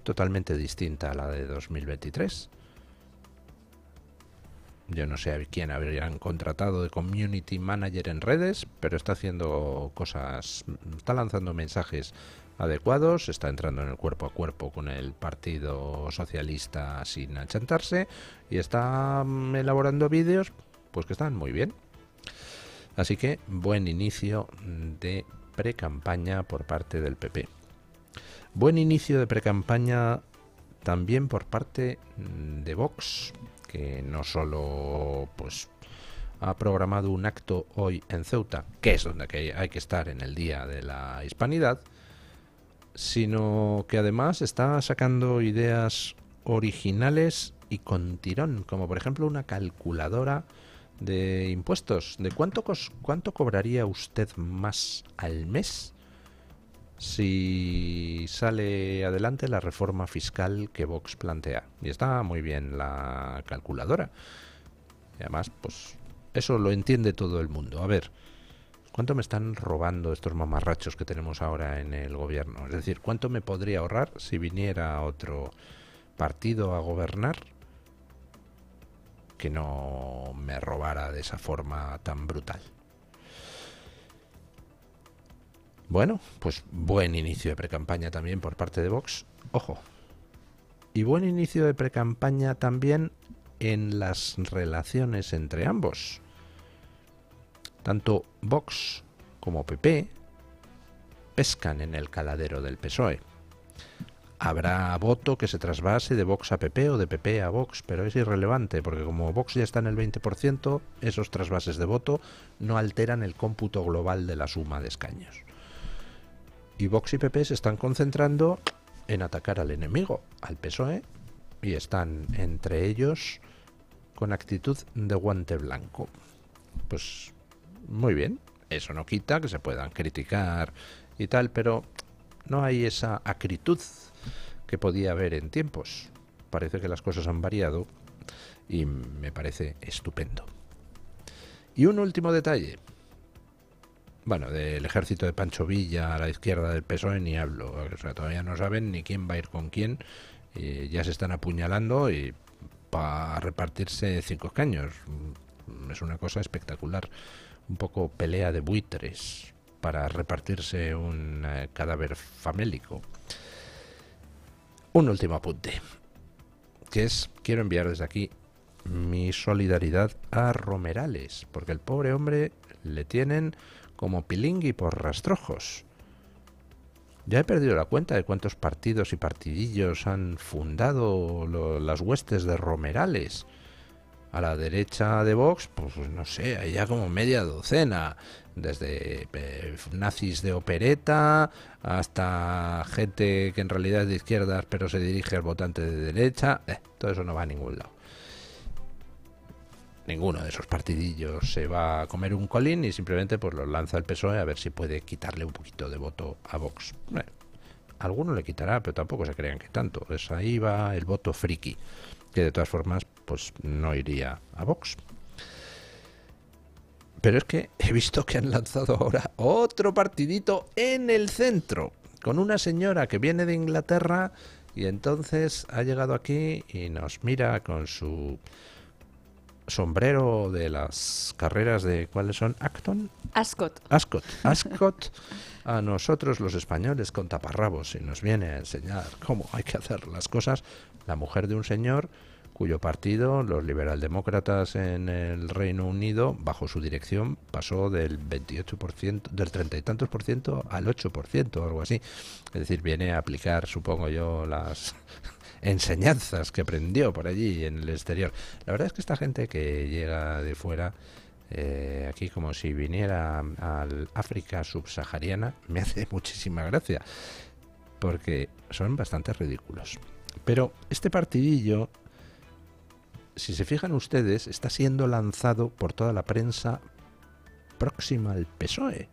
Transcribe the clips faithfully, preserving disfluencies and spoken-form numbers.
totalmente distinta a la de dos mil veintitrés. Yo no sé a quién habrían contratado de community manager en redes, pero está haciendo cosas, está lanzando mensajes adecuados, está entrando en el cuerpo a cuerpo con el Partido Socialista sin achantarse y está elaborando vídeos pues que están muy bien. Así que buen inicio de precampaña por parte del P P. Buen inicio de precampaña también por parte de Vox, que no solo pues ha programado un acto hoy en Ceuta, que es donde hay que estar en el Día de la Hispanidad, sino que además está sacando ideas originales y con tirón, como por ejemplo una calculadora de impuestos. ¿De cuánto, cos cuánto cobraría usted más al mes si sale adelante la reforma fiscal que Vox plantea? Y está muy bien la calculadora. Y además, pues eso lo entiende todo el mundo. A ver, ¿cuánto me están robando estos mamarrachos que tenemos ahora en el gobierno? Es decir, ¿cuánto me podría ahorrar si viniera otro partido a gobernar que no me robara de esa forma tan brutal? Bueno, pues buen inicio de precampaña también por parte de Vox. Ojo. Y buen inicio de precampaña también en las relaciones entre ambos. Tanto Vox como P P pescan en el caladero del P S O E. Habrá voto que se trasvase de Vox a P P o de P P a Vox, pero es irrelevante, porque como Vox ya está en el veinte por ciento, esos trasvases de voto no alteran el cómputo global de la suma de escaños. Y Vox y P P se están concentrando en atacar al enemigo, al P S O E, y están entre ellos con actitud de guante blanco. Pues muy bien, eso no quita que se puedan criticar y tal, pero no hay esa acritud que podía haber en tiempos. Parece que las cosas han variado y me parece estupendo. Y un último detalle. Bueno, del ejército de Pancho Villa a la izquierda del P S O E ni hablo. O sea, todavía no saben ni quién va a ir con quién. Y ya se están apuñalando y para repartirse cinco escaños. Es una cosa espectacular. Un poco pelea de buitres para repartirse un eh, cadáver famélico. Un último apunte, que es, quiero enviar desde aquí mi solidaridad a Romerales, porque el pobre hombre le tienen como pilingui por rastrojos. Ya he perdido la cuenta de cuántos partidos y partidillos han fundado lo, las huestes de Romerales. A la derecha de Vox, pues no sé, hay ya como media docena, desde eh, nazis de opereta hasta gente que en realidad es de izquierdas pero se dirige al votante de derecha. Eh, todo eso no va a ningún lado. Ninguno de esos partidillos se va a comer un colín y simplemente pues lo lanza el P S O E a ver si puede quitarle un poquito de voto a Vox. Bueno, alguno le quitará, pero tampoco se crean que tanto. Pues ahí va el voto friki, que de todas formas pues no iría a Vox. Pero es que he visto que han lanzado ahora otro partidito en el centro, con una señora que viene de Inglaterra y entonces ha llegado aquí y nos mira con su sombrero de las carreras de, ¿cuáles son? ¿Acton? Ascot. Ascot. Ascot a nosotros los españoles con taparrabos y nos viene a enseñar cómo hay que hacer las cosas. La mujer de un señor cuyo partido, los liberaldemócratas en el Reino Unido, bajo su dirección, pasó del veintiocho por ciento, del treinta y tantos por ciento al ocho por ciento o algo así. Es decir, viene a aplicar, supongo yo, las enseñanzas que aprendió por allí en el exterior. La verdad es que esta gente que llega de fuera, eh, aquí como si viniera al África subsahariana, me hace muchísima gracia, porque son bastante ridículos. Pero este partidillo, si se fijan ustedes, está siendo lanzado por toda la prensa próxima al P S O E.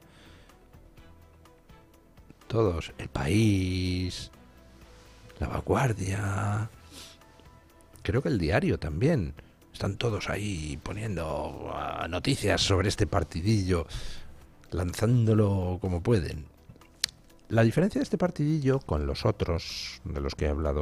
Todos, El País, La Vanguardia, creo que El Diario también. Están todos ahí poniendo uh, noticias sobre este partidillo, lanzándolo como pueden. La diferencia de este partidillo con los otros de los que he hablado